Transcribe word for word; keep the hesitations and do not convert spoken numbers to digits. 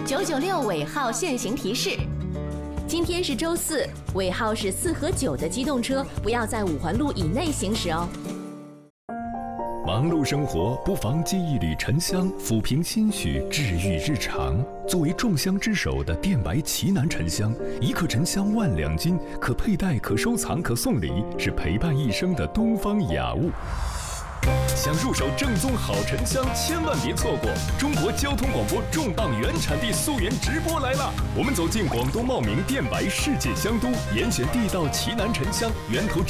九九六尾号限行提示：今天是周四，尾号是四和九的机动车不要在五环路以内行驶哦。 忙碌生活，不妨寄一缕沉香，抚平心绪，治愈日常。作为众香之首的电白奇楠沉香，一克沉香万两金，可佩戴、可收藏、可送礼，是陪伴一生的东方雅物。想入手正宗好沉香，千万别错过！中国交通广播重磅原产地溯源直播来了！我们走进广东茂名电白世界香都，严选地道奇楠沉香，源头